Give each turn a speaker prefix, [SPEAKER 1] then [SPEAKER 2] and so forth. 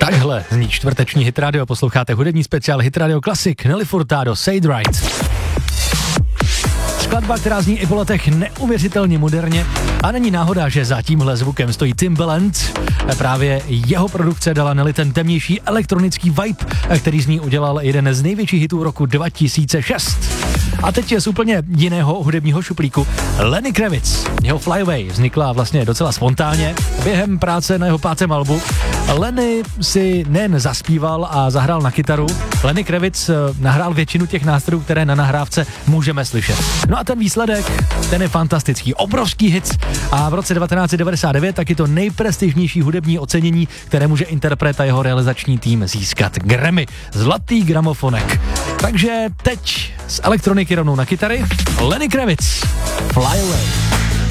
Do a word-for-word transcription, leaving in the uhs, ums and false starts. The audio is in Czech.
[SPEAKER 1] Takhle zní čtvrteční Hit Radio, posloucháte hudební speciál Hit Radio Classic, Nelly Furtado, Say It Right. Skladba, která zní i po letech neuvěřitelně moderně a není náhoda, že za tímhle zvukem stojí Timbaland. Právě jeho produkce dala Nelly ten temnější elektronický vibe, který z ní udělal jeden z největších hitů roku dva tisíce šest. A teď je z úplně jiného hudebního šuplíku. Lenny Kravitz, jeho Fly Away vznikla vlastně docela spontánně během práce na jeho pátém albu. Lenny si nejen zaspíval a zahrál na kytaru, Lenny Kravitz nahrál většinu těch nástrojů, které na nahrávce můžeme slyšet. No a ten výsledek, ten je fantastický, obrovský hit a v roce devatenáct set devadesát devět taky to nejprestižnější hudební ocenění, které může interpret a jeho realizační tým získat, Grammy, zlatý gramofonek. Takže teď z elektroniky rovnou na kytary, Lenny Kravitz, Fly Away.